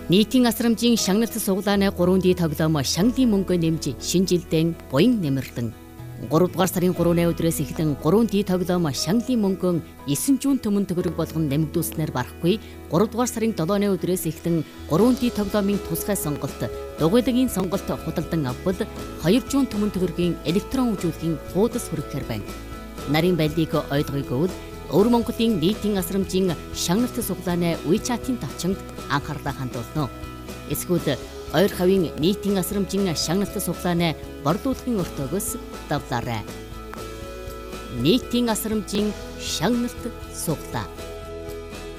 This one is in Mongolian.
Нийтийн асрамжийн шагналт суглааны 3D тоглоом Шангадын мөнгө нэмж шинэ жилдээ буян нэмэрлэн 3 дугаар сарын 3-ны өдрөөс эхлэн 3D тоглоом Шангадын мөнгөн 9 жуун төмөн төгрөг болгон нэмэгдүүлснээр барахгүй 3 дугаар сарын 7-ны өдрөөс эхлэн 3D тоглоомын тусгай сонголт дугуйлагын сонголт худалдан авбал 2 жуун төмөн төгрөгийн электрон үжүүлгийн хуудас хүрэхээр байна. Нарийн байлдыг ойлгоёгүй Өвөр Монголын нийтийн асрамжийн шагналт суглааны WeChat-ийн тавчинд анхаарлаа хандуулно. Эсвэл ойр хавийн нийтийн асрамжийн шагналт суглааны борлуулалтын өртөөгөөс давлаарай. Нийтийн асрамжийн шагналт суглаа.